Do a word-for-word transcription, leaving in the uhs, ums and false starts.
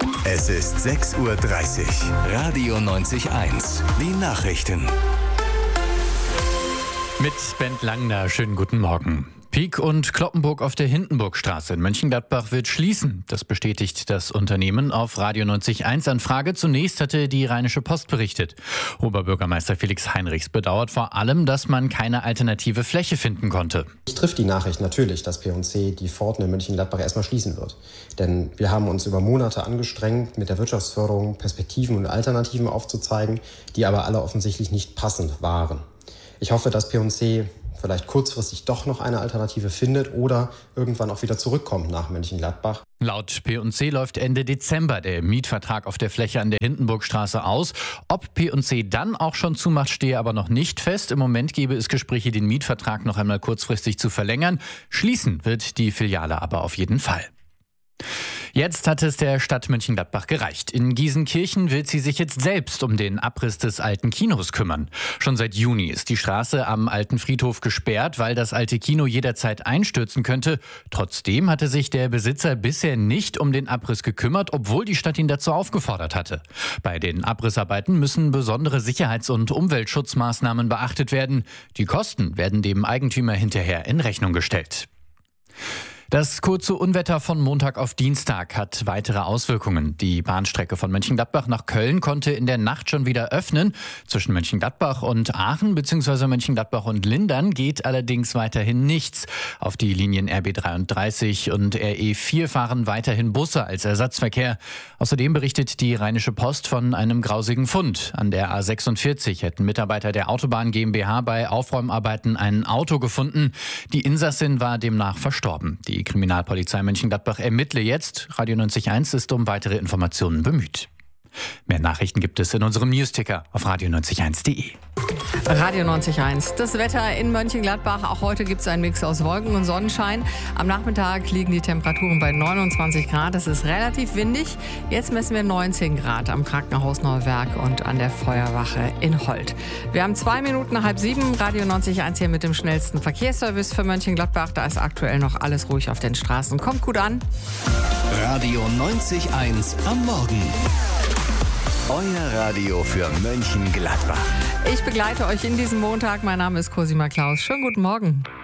Es ist sechs Uhr dreißig. Radio neunzig Komma eins. Die Nachrichten. Mit Bent Langner, schönen guten Morgen. Pieck und Cloppenburg auf der Hindenburgstraße in Mönchengladbach wird schließen. Das bestätigt das Unternehmen auf Radio neunzig Komma eins. Anfrage zunächst hatte die Rheinische Post berichtet. Oberbürgermeister Felix Heinrichs bedauert vor allem, dass man keine alternative Fläche finden konnte. Ich trifft die Nachricht natürlich, dass P und C die Pforten in Mönchengladbach erstmal schließen wird. Denn wir haben uns über Monate angestrengt, mit der Wirtschaftsförderung Perspektiven und Alternativen aufzuzeigen, die aber alle offensichtlich nicht passend waren. Ich hoffe, dass P und C vielleicht kurzfristig doch noch eine Alternative findet oder irgendwann auch wieder zurückkommt nach Mönchengladbach. Laut P und C läuft Ende Dezember der Mietvertrag auf der Fläche an der Hindenburgstraße aus. Ob P und C dann auch schon zumacht, stehe aber noch nicht fest. Im Moment gebe es Gespräche, den Mietvertrag noch einmal kurzfristig zu verlängern. Schließen wird die Filiale aber auf jeden Fall. Jetzt hat es der Stadt Mönchengladbach gereicht. In Gießenkirchen will sie sich jetzt selbst um den Abriss des alten Kinos kümmern. Schon seit Juni ist die Straße am alten Friedhof gesperrt, weil das alte Kino jederzeit einstürzen könnte. Trotzdem hatte sich der Besitzer bisher nicht um den Abriss gekümmert, obwohl die Stadt ihn dazu aufgefordert hatte. Bei den Abrissarbeiten müssen besondere Sicherheits- und Umweltschutzmaßnahmen beachtet werden. Die Kosten werden dem Eigentümer hinterher in Rechnung gestellt. Das kurze Unwetter von Montag auf Dienstag hat weitere Auswirkungen. Die Bahnstrecke von Mönchengladbach nach Köln konnte in der Nacht schon wieder öffnen. Zwischen Mönchengladbach und Aachen bzw. Mönchengladbach und Lindern geht allerdings weiterhin nichts. Auf die Linien R B dreiunddreißig und R E vier fahren weiterhin Busse als Ersatzverkehr. Außerdem berichtet die Rheinische Post von einem grausigen Fund. An der A sechsundvierzig hätten Mitarbeiter der Autobahn GmbH bei Aufräumarbeiten ein Auto gefunden. Die Insassin war demnach verstorben. Die Die Kriminalpolizei Mönchengladbach ermittle jetzt. Radio neunzig Komma eins ist um weitere Informationen bemüht. Mehr Nachrichten gibt es in unserem Newsticker auf radio neunzig eins punkt de. Radio neunzig Komma eins. Das Wetter in Mönchengladbach. Auch heute gibt es einen Mix aus Wolken und Sonnenschein. Am Nachmittag liegen die Temperaturen bei neunundzwanzig Grad. Es ist relativ windig. Jetzt messen wir neunzehn Grad am Krankenhaus Neuwerk und an der Feuerwache in Holt. Wir haben zwei Minuten nach halb sieben. Radio neunzig Komma eins hier mit dem schnellsten Verkehrsservice für Mönchengladbach. Da ist aktuell noch alles ruhig auf den Straßen. Kommt gut an. Radio neunzig Komma eins am Morgen. Euer Radio für Mönchengladbach. Ich begleite euch in diesem Montag. Mein Name ist Cosima Klaus. Schönen guten Morgen.